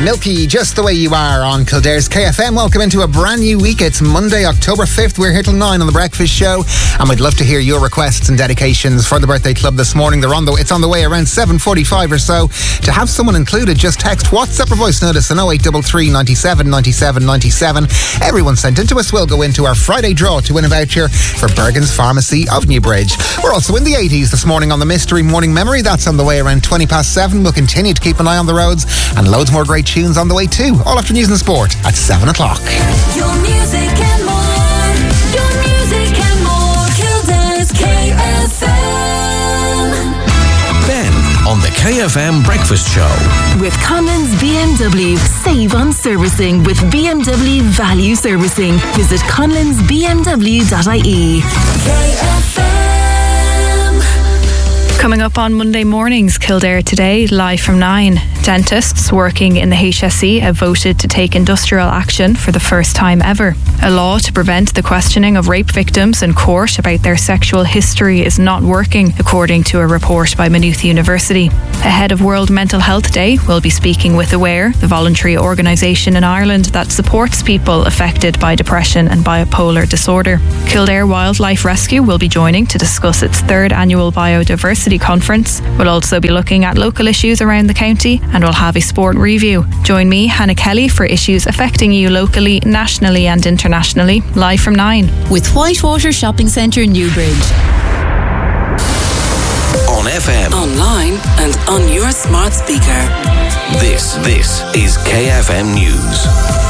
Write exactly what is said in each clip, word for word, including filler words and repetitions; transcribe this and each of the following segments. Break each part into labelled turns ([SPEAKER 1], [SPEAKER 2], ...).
[SPEAKER 1] Milky, Just the Way You Are on Kildare's K F M. Welcome into a brand new week. It's Monday, October fifth. We're here till nine on The Breakfast Show, and we'd love to hear your requests and dedications for the birthday club this morning. They're on the, it's on the way around seven forty-five or so. To have someone included, just text WhatsApp or voice notice on oh eight three three, ninety-seven, ninety-seven, ninety-seven. Everyone sent into us will go into our Friday draw to win a voucher for Bergen's Pharmacy of Newbridge. We're also in the eighties this morning on the Mystery Morning Memory. That's on the way around twenty past seven. We'll continue to keep an eye on the roads, and loads more great tunes on the way too. All after news and sport at seven o'clock.
[SPEAKER 2] Your music and more. Your music and more. Kildare's K F M.
[SPEAKER 3] Ben on the K F M Breakfast Show.
[SPEAKER 4] With Conlon's B M W. Save on servicing with B M W Value Servicing. Visit conlons b m w dot i e.
[SPEAKER 2] K F M.
[SPEAKER 5] Coming up on Monday mornings, Kildare Today, live from nine. Dentists working in the H S E have voted to take industrial action for the first time ever. A law to prevent the questioning of rape victims in court about their sexual history is not working, according to a report by Maynooth University. Ahead of World Mental Health Day, we'll be speaking with Aware, the voluntary organisation in Ireland that supports people affected by depression and bipolar disorder. Kildare Wildlife Rescue will be joining to discuss its third annual biodiversity conference. We'll also be looking at local issues around the county, and we'll have a sport review. Join me, Hannah Kelly, for issues affecting you locally, nationally and internationally, live from nine.
[SPEAKER 6] With Whitewater Shopping Centre, Newbridge.
[SPEAKER 3] On F M,
[SPEAKER 2] Online and on your smart speaker.
[SPEAKER 3] this, this is K F M News.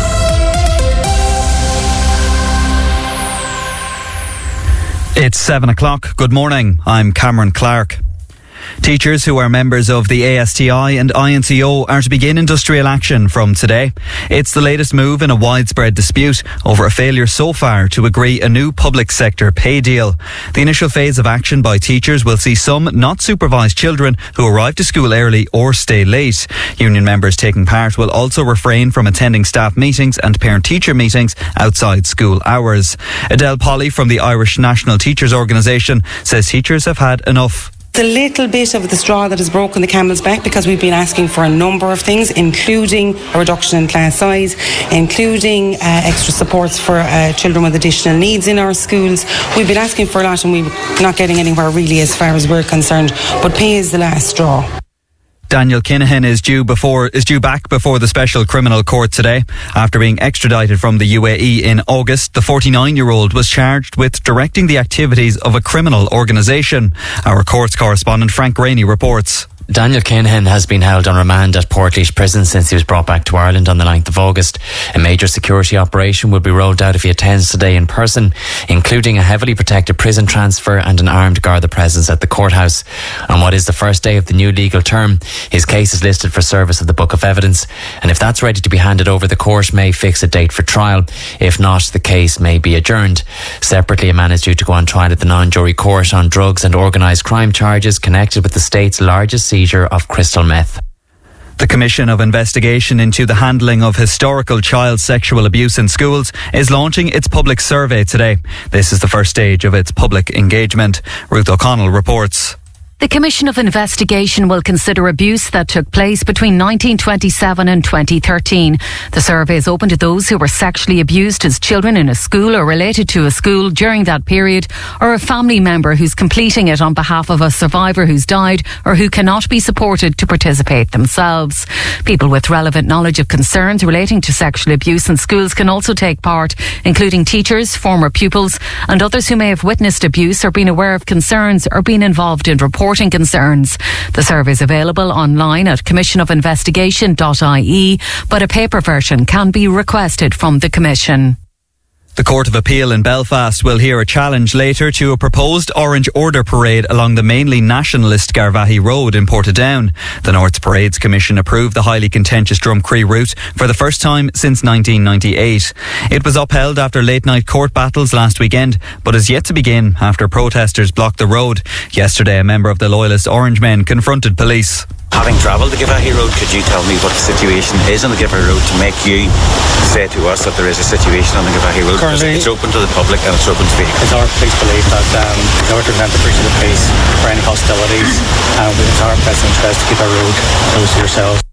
[SPEAKER 7] It's seven o'clock. Good morning. I'm Cameron Clark. Teachers who are members of the A S T I and I N C O are to begin industrial action from today. It's the latest move in a widespread dispute over a failure so far to agree a new public sector pay deal. The initial phase of action by teachers will see some not supervised children who arrive to school early or stay late. Union members taking part will also refrain from attending staff meetings and parent-teacher meetings outside school hours. Adele Polly from the Irish National Teachers Organisation says teachers have had enough.
[SPEAKER 8] It's a little bit of the straw that has broken the camel's back, because we've been asking for a number of things, including a reduction in class size, including uh, extra supports for uh, children with additional needs in our schools. We've been asking for a lot, and we're not getting anywhere really as far as we're concerned, but pay is the last straw.
[SPEAKER 7] Daniel Kinahan is due before is due back before the Special Criminal Court today. After being extradited from the U A E in August, the forty-nine-year-old was charged with directing the activities of a criminal organisation. Our courts correspondent Frank Rainey reports.
[SPEAKER 9] Daniel Kinahan has been held on remand at Portlaoise Prison since he was brought back to Ireland on the ninth of August. A major security operation will be rolled out if he attends today in person, including a heavily protected prison transfer and an armed Garda presence at the courthouse. On what is the first day of the new legal term, his case is listed for service of the Book of Evidence, and if that's ready to be handed over, the court may fix a date for trial. If not, the case may be adjourned. Separately, a man is due to go on trial at the non-jury court on drugs and organised crime charges connected with the state's largest seizure of crystal meth.
[SPEAKER 7] The Commission of Investigation into the Handling of Historical Child Sexual Abuse in Schools is launching its public survey today. This is the first stage of its public engagement. Ruth O'Connell reports.
[SPEAKER 4] The Commission of Investigation will consider abuse that took place between nineteen twenty-seven and twenty thirteen. The survey is open to those who were sexually abused as children in a school or related to a school during that period, or a family member who's completing it on behalf of a survivor who's died or who cannot be supported to participate themselves. People with relevant knowledge of concerns relating to sexual abuse in schools can also take part, including teachers, former pupils, and others who may have witnessed abuse or been aware of concerns or been involved in reporting concerns. The survey is available online at commission of investigation dot I E, but a paper version can be requested from the Commission.
[SPEAKER 7] The Court of Appeal in Belfast will hear a challenge later to a proposed Orange Order parade along the mainly nationalist Garvaghey Road in Portadown. The North's Parades Commission approved the highly contentious Drumcree route for the first time since nineteen ninety-eight. It was upheld after late-night court battles last weekend, but is yet to begin after protesters blocked the road. Yesterday, a member of the Loyalist Orangemen confronted police.
[SPEAKER 10] Having travelled the Garvaghey Road, could you tell me what the situation is on the Garvaghey Road to make you say to us that there is a situation on the Garvaghey Road?
[SPEAKER 11] Currently,
[SPEAKER 10] it's open to the public and it's open to vehicles.
[SPEAKER 11] It's our police belief that um, in order to prevent the breach of the peace for any hostilities, uh, it's our best interest to keep our road closed to yourselves.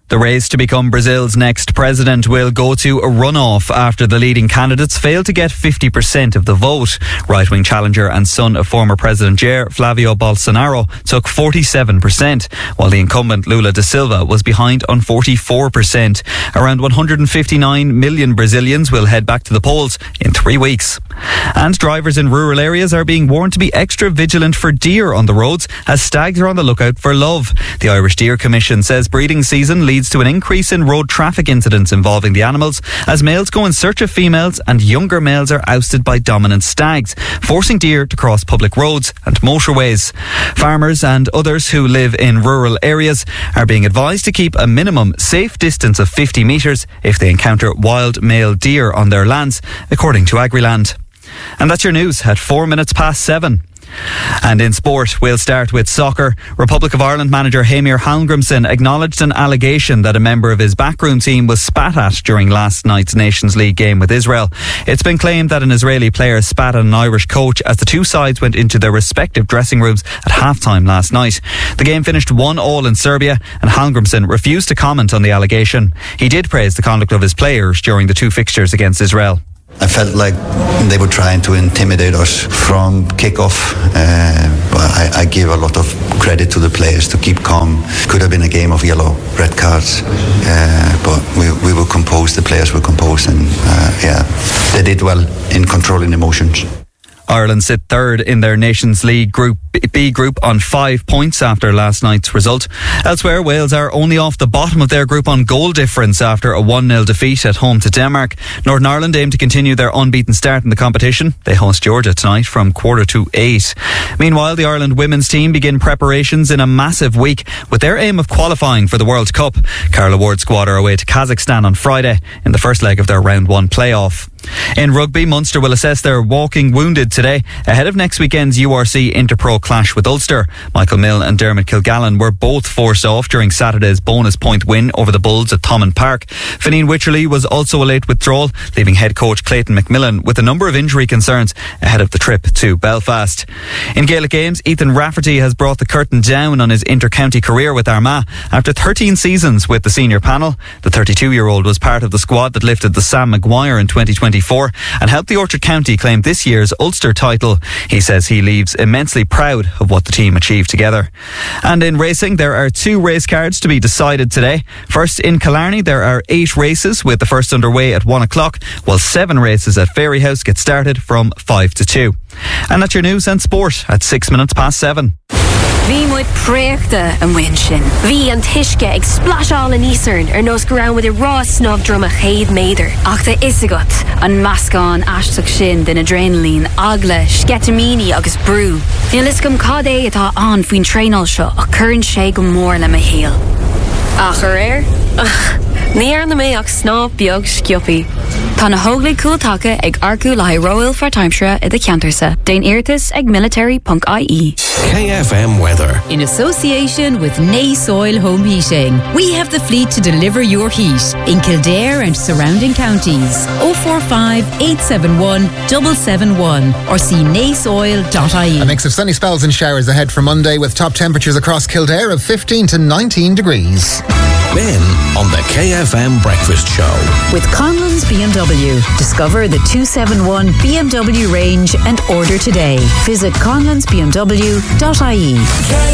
[SPEAKER 7] The race to become Brazil's next president will go to a runoff after the leading candidates failed to get fifty percent of the vote. Right-wing challenger and son of former President Jair Flavio Bolsonaro took forty-seven percent, while the incumbent Lula da Silva was behind on forty-four percent. Around one hundred fifty-nine million Brazilians will head back to the polls in three weeks. And drivers in rural areas are being warned to be extra vigilant for deer on the roads as stags are on the lookout for love. The Irish Deer Commission says breeding season leads to an increase in road traffic incidents involving the animals as males go in search of females and younger males are ousted by dominant stags, forcing deer to cross public roads and motorways. Farmers and others who live in rural areas are being advised to keep a minimum safe distance of fifty metres if they encounter wild male deer on their lands, according to Agriland. And that's your news at four minutes past seven. And in sport, we'll start with soccer. Republic of Ireland manager Heimir Hallgrímsson acknowledged an allegation that a member of his backroom team was spat at during last night's Nations League game with Israel. It's been claimed that an Israeli player spat at an Irish coach as the two sides went into their respective dressing rooms at half-time last night. The game finished one all in Serbia, and Hallgrímsson refused to comment on the allegation. He did praise the conduct of his players during the two fixtures against Israel.
[SPEAKER 12] I felt like they were trying to intimidate us from kickoff. Uh, but I, I give a lot of credit to the players to keep calm. Could have been a game of yellow, red cards, uh, but we, we were composed. The players were composed, and uh, yeah, they did well in controlling emotions.
[SPEAKER 7] Ireland sit third in their Nations League Group B group on five points after last night's result. Elsewhere, Wales are only off the bottom of their group on goal difference after a one nil defeat at home to Denmark. Northern Ireland aim to continue their unbeaten start in the competition. They host Georgia tonight from quarter to eight. Meanwhile, the Ireland women's team begin preparations in a massive week with their aim of qualifying for the World Cup. Carla Ward's squad are away to Kazakhstan on Friday in the first leg of their round one playoff. In rugby, Munster will assess their walking wounded today ahead of next weekend's U R C Interpro clash with Ulster. Michael Mill and Dermot Kilgallen were both forced off during Saturday's bonus point win over the Bulls at Thomond Park. Fineen Wycherley was also a late withdrawal, leaving head coach Clayton McMillan with a number of injury concerns ahead of the trip to Belfast. In Gaelic games, Ethan Rafferty has brought the curtain down on his inter-county career with Armagh. After thirteen seasons with the senior panel, the thirty-two-year-old was part of the squad that lifted the Sam Maguire in twenty twenty-four and helped the Orchard County claim this year's Ulster title. He says he leaves immensely proud of what the team achieved together. And in racing, there are two race cards to be decided today. First, in Killarney, there are eight races, with the first underway at one o'clock, while seven races at Fairyhouse get started from five to two. And that's your news and sport at six minutes past seven.
[SPEAKER 13] Bhí muid préachta an bhain sin. Bhí an tuisce ag splasháil in Eastern ar nós go raibh muid i rá snobh drom a chéad méadar. Ach tá is agat an meascán aisteach sin den adrenalín, agla, sketamini agus brú. Bhí liscom cad é atá an faoin tréinál seo a churann sé go mór le a héal. Ach ar air? Ach, ní ar na mé ach snáb beag scioppi. Tá na hóglaigh cúiltacha ag arcú le Royal for Timeshare i de Ceantarsa. Déan iartas ag military dot I E.
[SPEAKER 3] K F M weather.
[SPEAKER 6] In association with Nay Soil Home Heating, we have the fleet to deliver your heat in Kildare and surrounding counties. oh four five, eight seven one, seven seven one or see nay soil dot I E.
[SPEAKER 1] A mix of sunny spells and showers ahead for Monday, with top temperatures across Kildare of fifteen to nineteen degrees.
[SPEAKER 3] Ben on the K F M Breakfast Show.
[SPEAKER 6] With Conlon's B M W, discover the two seventy-one B M W range and order today. Visit conlons b m w dot I E.